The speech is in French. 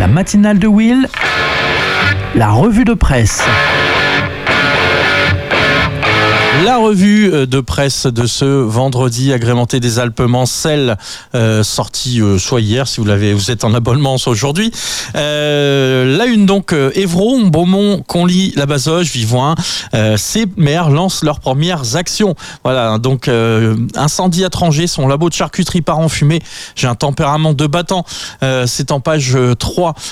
La matinale de Will, la revue de presse. La revue de presse de ce vendredi, agrémentée des Alpes-Mancelles, sortie soit hier, si vous êtes en abonnement aujourd'hui. La une donc, Évron, Beaumont, Conly, La Bazoge, Vivoin, ces maires lancent leurs premières actions. Voilà, donc incendie à Trangé, son labo de charcuterie part en fumée. J'ai un tempérament de battant. C'est en page 3